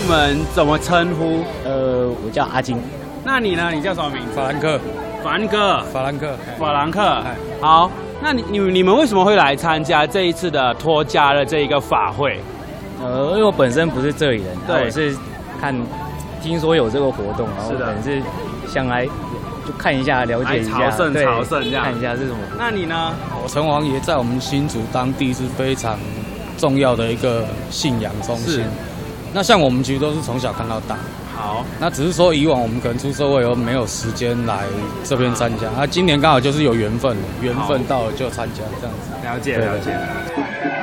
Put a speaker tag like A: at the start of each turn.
A: 们怎么称呼？
B: 我叫阿金。
A: 那你呢？你叫什么名字？
C: 法兰克。
A: 法兰克。好，那你们为什么会来参加这一次的脱痂的这一个法会？
B: 因为我本身不是这里人，
A: 对，
B: 我是听说有这个活动，然后可能是想来就看一下，了解一下，
A: 朝圣这样，
B: 看一下是什么。
A: 那你呢？
C: 我城隍爷在我们新竹当地是非常重要的一个信仰中心。那像我们其实都是从小看到大。
A: 好，
C: 那只是说以往我们可能出社会以后没有时间来这边参加，今年刚好就是有缘分到了就参加这样子。
A: 了解。